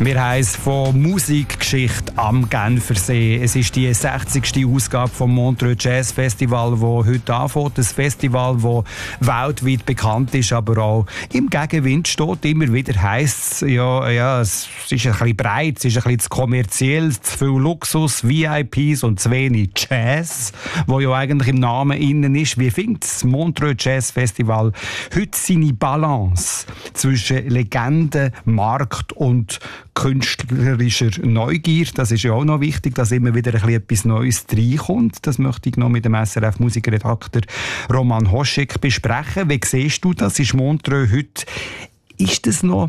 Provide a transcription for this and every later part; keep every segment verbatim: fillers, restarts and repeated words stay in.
Wir haben es von Musikgeschichte am Genfersee. Es ist die sechzigste Ausgabe vom Montreux Jazz Festival, das heute anfängt. Ein Festival, das weltweit bekannt ist, aber auch im Gegenwind steht. Immer wieder heisst es, ja, ja, es ist ein bisschen breit, es ist ein bisschen zu kommerziell, zu viel Luxus, V I Ps und zu wenig Jazz, wo ja eigentlich im Namen innen ist. Wie findet das Montreux Jazz Festival heute seine Balance zwischen Legende, Markt und künstlerischer Neugier? Das ist ja auch noch wichtig, dass immer wieder ein bisschen etwas Neues reinkommt. Das möchte ich noch mit dem S R F-Musikredakteur Roman Hoschek besprechen. Wie siehst du das? Ist Montreux heute, ist das noch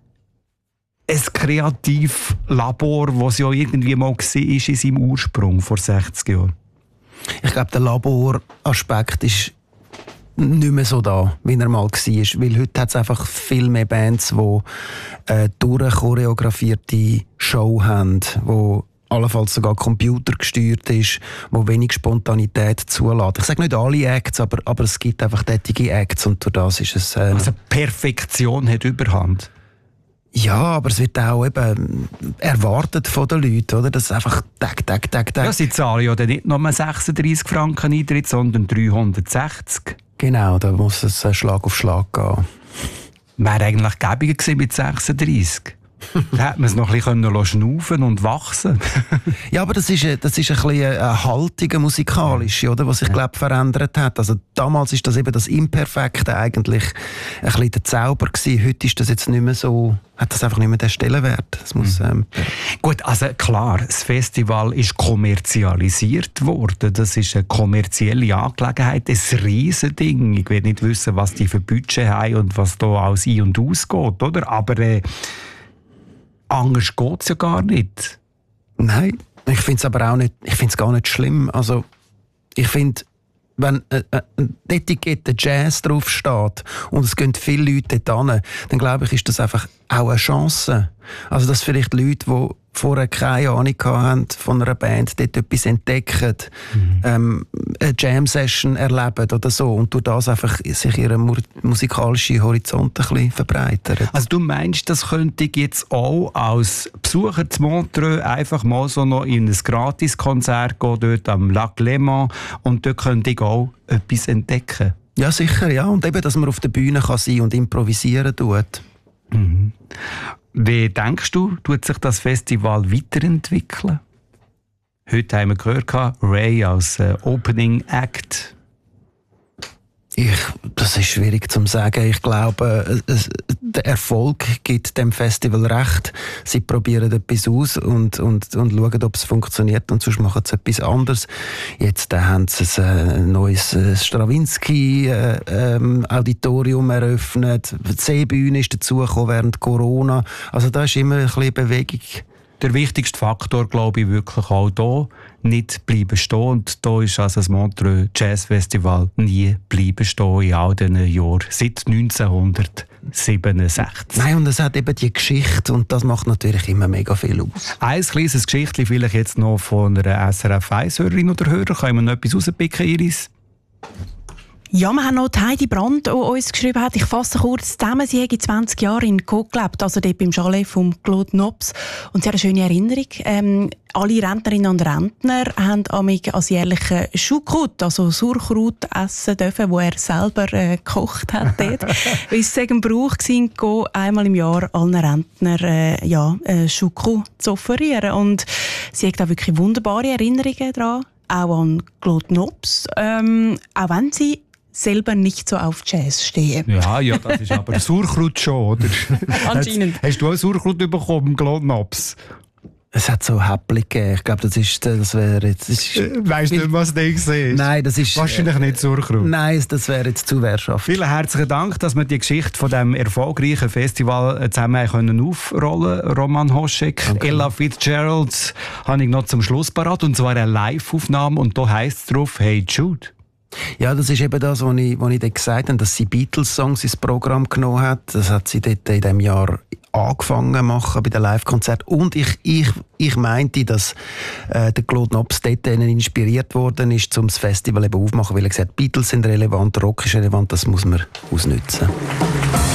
ein Kreativlabor, das es ja irgendwie mal war in seinem Ursprung vor sechzig Jahren? Ich glaube, der Laboraspekt ist nicht mehr so da, wie er mal war. Weil heute hat es einfach viel mehr Bands, die äh, durchchoreografierte Show haben, die allenfalls sogar computergesteuert ist, wo wenig Spontanität zulässt. Ich sage nicht alle Acts, aber, aber es gibt einfach tätige Acts und durch das ist es... Äh, also Perfektion hat Überhand? Ja, aber es wird auch eben erwartet von den Leuten, oder? Das ist einfach Tag, Tag, Tag, Tag. Ja, sie zahlen ja dann nicht nur sechsunddreissig Franken Eintritt, sondern dreihundertsechzig. Genau, da muss es Schlag auf Schlag gehen. Wäre eigentlich gäbiger gewesen mit sechsunddreissig. Da hätte man es noch ein bisschen schnaufen und wachsen. Ja, aber das ist, das ist ein bisschen eine Haltung, eine musikalische, oder, was sich, glaube ich, verändert hat. Also damals ist das eben das Imperfekte eigentlich ein bisschen der Zauber gewesen. Heute ist das jetzt nicht mehr so, hat das einfach nicht mehr den Stellenwert. Das muss, ähm, Gut, also klar, das Festival ist kommerzialisiert worden. Das ist eine kommerzielle Angelegenheit, ein Riesending. Ich will nicht wissen, was die für Budget haben und was da alles ein- und ausgeht, oder? Aber äh, anders geht es ja gar nicht. Nein, ich finde es aber auch nicht, ich finde es gar nicht schlimm. Also, ich finde, wenn äh, äh, eine Etikette Jazz draufsteht und es gehen viele Leute dort hin, dann glaube ich, ist das einfach auch eine Chance. Also, dass vielleicht Leute, die vorher keine Ahnung hatten von einer Band, dort etwas entdecken, mhm. ähm, eine Jam-Session erleben oder so und durch das einfach sich ihren mu- musikalischen Horizont ein bisschen verbreitern. Also du meinst, das könnte ich jetzt auch als Besucher zu Montreux einfach mal so noch in ein Gratiskonzert gehen, dort am Lac Léman, und dort könnte ich auch etwas entdecken? Ja, sicher, ja. Und eben, dass man auf der Bühne kann sein und improvisieren tut. Mhm. Wie denkst du, tut sich das Festival weiterentwickeln? Heute haben wir gehört, Ray als äh, Opening Act. Ich, das ist schwierig zu sagen. Ich glaube, es, der Erfolg gibt dem Festival recht. Sie probieren etwas aus und, und, und schauen, ob es funktioniert, und sonst machen sie etwas anderes. Jetzt äh, haben sie ein äh, neues äh, Stravinsky-Auditorium äh, ähm, eröffnet. Die Seebühne ist dazugekommen während Corona. Also da ist immer ein bisschen Bewegung. Der wichtigste Faktor, glaube ich, wirklich auch hier, nicht bleiben stehen. Und da ist also das Montreux Jazz Festival nie bleiben stehen in all diesen Jahren, seit neunzehnhundertsiebenundsechzig. Nein, und es hat eben die Geschichte, und das macht natürlich immer mega viel aus. Ein kleines Geschichtchen vielleicht jetzt noch von einer S R F eins-Hörerin oder Hörer. Können wir noch etwas rauspicken, Iris? Ja, wir haben noch Heidi Brandt, die uns geschrieben hat, ich fasse kurz zusammen, sie hat zwanzig Jahre in Caux gelebt, also dort beim Chalet von Claude Nobs. Und sie hat eine schöne Erinnerung. Ähm, alle Rentnerinnen und Rentner haben amig als jährlichen Choucroute, also Sauerkraut, essen dürfen, wo er selber äh, gekocht hat dort. Weil es ein Brauch war, einmal im Jahr allen Rentnern äh, ja, äh, Choucroute zu offerieren. Und sie hat auch wirklich wunderbare Erinnerungen daran, auch an Claude Nobs, ähm, auch wenn sie selber nicht so auf Jazz stehen. Ja, ja, das ist aber Sauerkraut schon, oder? Anscheinend. Hast, hast du auch Sauerkraut bekommen, Claude Nobs? Es hat so Häppchen gegeben. Ich glaube, das ist, das wäre jetzt... Das ist, weißt du nicht, was du siehst? Nein, das ist... Wahrscheinlich nicht Sauerkraut. Nein, das wäre jetzt Zuwehrschaft. Vielen herzlichen Dank, dass wir die Geschichte von diesem erfolgreichen Festival zusammen können aufrollen können. Roman Hoschek, Danke. Ella Fitzgerald habe ich noch zum Schluss parat, und zwar eine Live-Aufnahme, und da heisst es drauf «Hey Jude». Ja, das ist eben das, was ich, was ich dort gesagt habe, dass sie Beatles-Songs ins Programm genommen hat. Das hat sie dort in diesem Jahr angefangen zu machen bei den Live-Konzerten. Und ich, ich, ich meinte, dass äh, der Claude Nobs dort inspiriert worden ist, um das Festival eben aufzumachen, weil er gesagt hat, Beatles sind relevant, Rock ist relevant, das muss man ausnutzen.